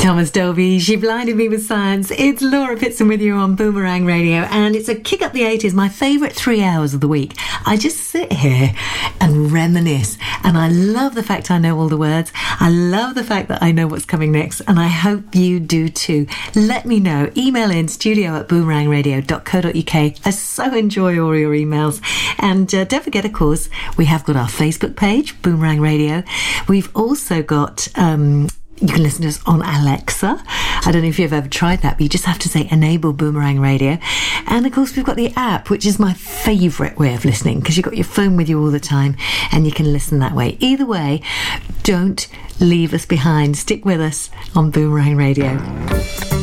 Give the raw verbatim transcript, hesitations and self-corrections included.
Thomas Dolby, she blinded me with science. It's Laura Pitson with you on Boomerang Radio, and it's a Kick Up the eighties, my favourite three hours of the week. I just sit here and reminisce, and I love the fact I know all the words. I love the fact that I know what's coming next, and I hope you do too. Let me know. Email in studio at boomerang radio dot co dot uk. I so enjoy all your emails. And uh, don't forget, of course, we have got our Facebook page, Boomerang Radio. We've also got... Um, You can listen to us on Alexa. I don't know if you've ever tried that, but you just have to say enable Boomerang Radio. And of course, we've got the app, which is my favourite way of listening, because you've got your phone with you all the time and you can listen that way. Either way, don't leave us behind. Stick with us on Boomerang Radio.